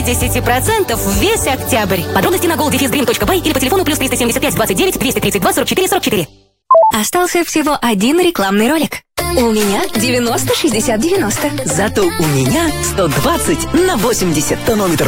10% весь октябрь. Подробности на gold-dream.by или по телефону +375 29 232 44 44. Остался всего один рекламный ролик. У меня 90-60-90. Зато у меня 120/80. Тонометр